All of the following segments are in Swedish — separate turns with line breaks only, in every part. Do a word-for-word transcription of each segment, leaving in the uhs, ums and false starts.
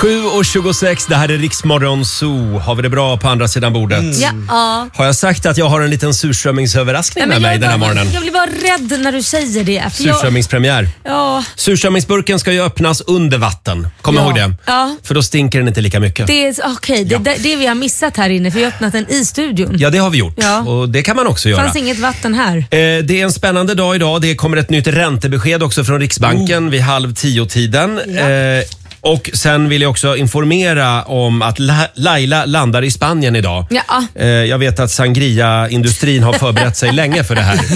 sju och tjugosex, det här är Riksmorgon Zoo. Har vi det bra på andra sidan bordet?
Mm. Ja, ja.
Har jag sagt att jag har en liten surströmmingsöverraskning med mig den här morgonen?
Jag blir bara rädd när du säger det.
Surströmmingspremiär.
Ja.
Surströmmingsburken ska ju öppnas under vatten. Kom
ja.
ihåg det.
Ja.
För då stinker den inte lika mycket.
Det är okej, okay. det, ja. det vi har missat här inne, för vi har öppnat den i studion.
Ja, det har vi gjort. Ja. Och det kan man också göra.
Det fanns inget vatten här.
Eh, det är en spännande dag idag. Det kommer ett nytt räntebesked också från Riksbanken mm. vid halv tio-tiden. Ja. Eh, Och sen vill jag också informera om att La- Laila landar i Spanien idag.
Ja.
Eh, jag vet att sangria-industrin har förberett sig länge för det här.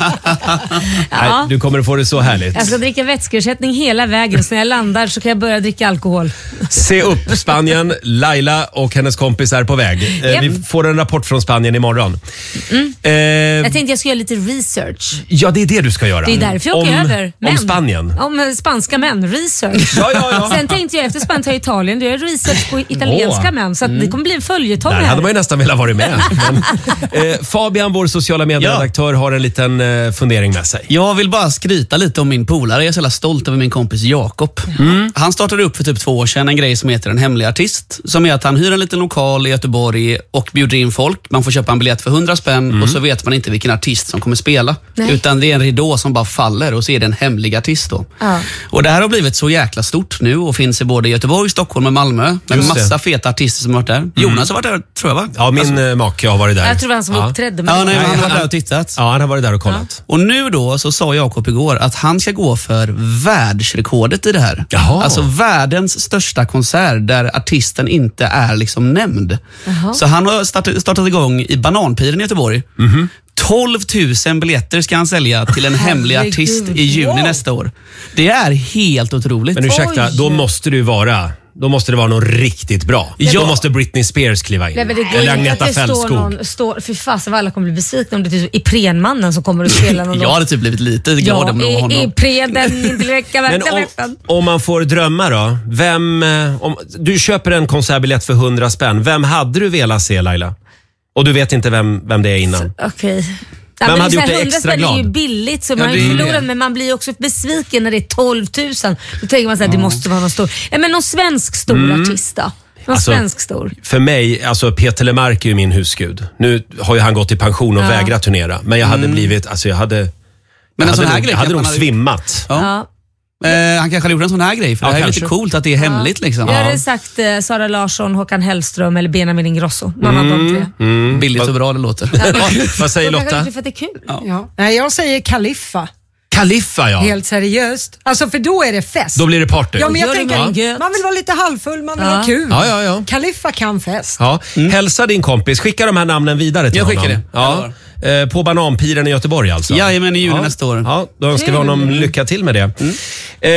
Ja.
Nej, du kommer att få det så härligt.
Jag ska dricka vätskeersättning hela vägen, så när jag landar så kan jag börja dricka alkohol.
Se upp Spanien, Laila och hennes kompis är på väg. Eh,
yep.
Vi får en rapport från Spanien imorgon.
Mm.
Eh,
jag tänkte jag ska göra lite research.
Ja, det är det du ska göra.
Det är därför jag åker
om,
över.
Men, om Spanien.
Om spanska män, research.
Ja, ja, ja.
Sen tänkte jag efter Spanien till Italien, du gör research på italienska oh. män, så att mm. det kommer bli en följetong här.
Där hade man ju nästan velat vara med. Men, eh, Fabian, vår sociala medieredaktör, ja. har en liten eh, fundering med sig.
Jag vill bara skryta lite om min polare. Jag är så stolt över min kompis Jakob. Mm. Han startade upp för typ två år sedan en grej som heter En hemlig artist. Som är att han hyr en liten lokal i Göteborg och bjuder in folk. Man får köpa en biljett för hundra spänn mm. och så vet man inte vilken artist som kommer spela. Nej. Utan det är en ridå som bara faller och så är det en hemlig artist då. Ja. Och det här har blivit så jäkla stort nu och finns i både Göteborg, Stockholm och Malmö. Med Just massa det. feta artister som har varit där. Mm. Jonas har varit där, tror jag va?
Ja, min alltså, make har varit där.
Jag tror det var han som ja. uppträdde.
Ja, nej, han har varit där och tittat.
Ja, han har varit där och kollat.
Ja. Och nu då så sa Jakob igår att han ska gå för världsrekordet i det här. Jaha. Alltså världens största konsert där artisten inte är liksom nämnd. Jaha. Så han har startat, startat igång i Bananpiren i Göteborg. Mm-hmm. tolv tusen biljetter ska han sälja till en hemlig artist i juni wow. nästa år. Det är helt otroligt.
Men ursäkta, Oj. då måste du vara... Då måste det vara något riktigt bra. Ja. Då måste Britney Spears kliva in.
Nej,
eller Agneta Fältskog.
För fasen, alla kommer bli besvikna om det är Iprenmannen som kommer att spela någon.
Jag hade typ blivit lite glad om
ja,
honom.
Ipren, den inte räcka
Men om, om man får drömma då. Vem, om, du köper en konsertbiljett för hundra spänn. Vem hade du velat se, Laila? Och du vet inte vem, vem det är innan.
Okej. Okay.
Ja, men hade gjort dig extra glad.
Det är ju billigt så
ja,
man är förlorad,
det.
men man blir också besviken när det är tolv tusen. Då tänker man så här, ja. det måste vara någon stor. Ja, men någon svensk stor mm. artist då. Någon alltså, svensk stor.
För mig, alltså Peter Lemark är ju min husgud. Nu har ju han gått i pension och ja. vägrat turnera. Men jag hade mm. blivit, alltså jag hade
men
jag
hade,
hade,
nog,
nog, hade nog svimmat.
Ja. Ja. Eh, han kanske hade gjort en sån här grej, för ja, det här är lite coolt att det är ja. hemligt liksom.
Jag hade sagt eh, Sara Larsson, Håkan Hellström eller Benjamin Ingrosso. Någon
mm,
av de tre.
Mm. Billigt och bra det låter.
Ja.
Vad säger Lotta?
För att det är kul.
Ja. Ja. Nej, jag säger Kaliffa.
Kaliffa, ja.
Helt seriöst. Alltså för då är det fest.
Då blir det party.
Ja, men jag
Gör
tänker,
ja.
man vill vara lite halvfull, man vill
ja.
ha kul.
Ja, ja, ja.
Kaliffa kan fest.
Ja. Mm. Hälsa din kompis. Skicka de här namnen vidare till
jag
honom.
Jag skickar
det. Ja. Eh, på Bananpiren i Göteborg alltså.
Ja, men i juli ja. nästa år.
Ja, då önskar vi honom lycka till med det. Mm. Eh,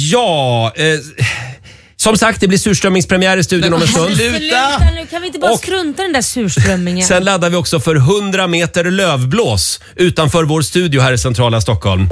ja... Eh, Som sagt, det blir surströmmingspremiär i studion om en stund.
Sluta! Nu kan vi inte bara och strunta den där surströmmingen.
Sen laddar vi också för hundra meter lövblås utanför vår studio här i centrala Stockholm.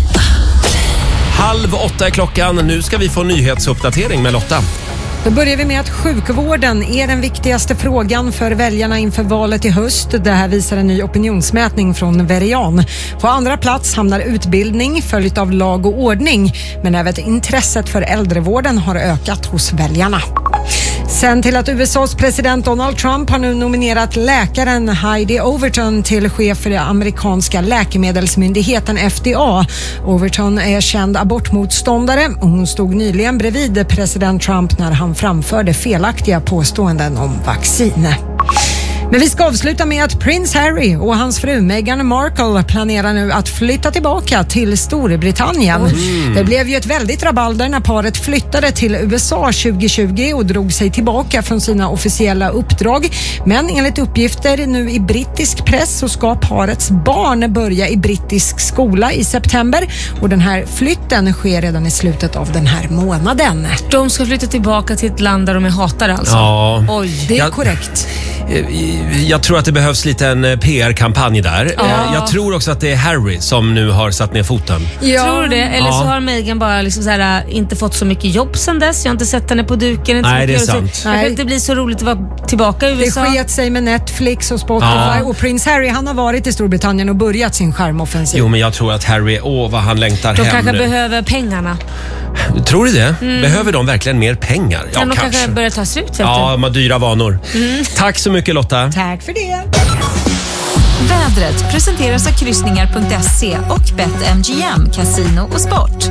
Halv åtta är klockan. Nu ska vi få nyhetsuppdatering med Lotta.
Då börjar vi med att sjukvården är den viktigaste frågan för väljarna inför valet i höst. Det här visar en ny opinionsmätning från Verian. På andra plats hamnar utbildning följt av lag och ordning. Men även intresset för äldrevården har ökat hos väljarna. Sen till att U S A:s president Donald Trump har nu nominerat läkaren Heidi Overton till chef för den amerikanska läkemedelsmyndigheten F D A. Overton är känd abortmotståndare och hon stod nyligen bredvid president Trump när han framförde felaktiga påståenden om vaccin. Men vi ska avsluta med att Prince Harry och hans fru Meghan Markle planerar nu att flytta tillbaka till Storbritannien. Mm. Det blev ju ett väldigt rabalder när paret flyttade till U S A tjugo tjugo och drog sig tillbaka från sina officiella uppdrag. Men enligt uppgifter nu i brittisk press så ska parets barn börja i brittisk skola i september. Och den här flytten sker redan i slutet av den här månaden.
De ska flytta tillbaka till ett land där de är hatare alltså?
Ja.
Oj, det är
jag,
korrekt.
eh, jag tror att det behövs lite en P R-kampanj där.
Ja.
Eh, jag tror också att det är Harry som nu har satt ner foten.
Ja.
Tror du det? Eller
Ja.
så har Meghan bara liksom så här, inte fått så mycket jobb sen dess. Jag har inte sett henne på duken. Inte så
Nej, det är
mycket.
sant.
Så, kanske inte blir så roligt att vara tillbaka i U S A.
Det sket sig med Netflix och Spotify
Ja.
och prins Harry, han har varit i Storbritannien och börjat sin charmoffensiv.
Jo, men jag tror att Harry, åh vad han längtar
De
hem
kanske
nu.
behöver pengarna.
Tror du det? Behöver de verkligen mer pengar? Ja,
Kan de
kanske.
kanske börja ta slut efter?
Ja, de har dyra vanor. Tack så mycket Lotta.
Tack för det.
Vädret presenteras av kryssningar punkt se och BetMGM, Casino och Sport.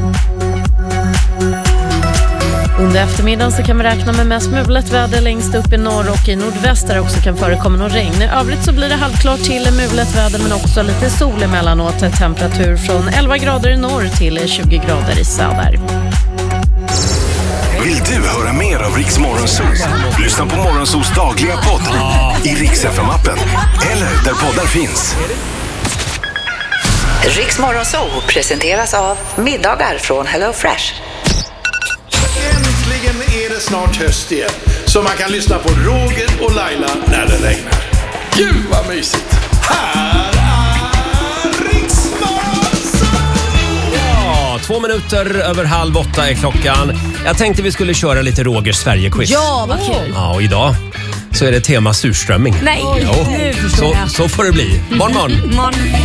Under eftermiddagen så kan vi räkna med mest mulet väder längst upp i norr och i nordväst där också kan förekomma någon regn. I övrigt så blir det halvklart till mulet väder men också lite sol emellanåt. Temperatur från elva grader i norr till tjugo grader i söder.
Vill du höra mer av Riks Morgonzoo? Lyssna på Morgonzoos dagliga podd i Riks F M-appen eller där poddar finns.
Riks Morgonzoo presenteras av middagar från Hello Fresh.
Äntligen är det snart höst igen, så man kan lyssna på Roger och Laila när det regnar. Gud vad mysigt! Här är Riks Morgonzoo!
Ja, två minuter över halv åtta är klockan. Jag tänkte vi skulle köra lite Rogers Sverige-quiz.
Ja, vad kul.
Ja, och idag så är det tema surströmming.
Nej,
Jo,
nu förstår
så,
jag.
så får det bli. Morgon, morgon.
Morgon.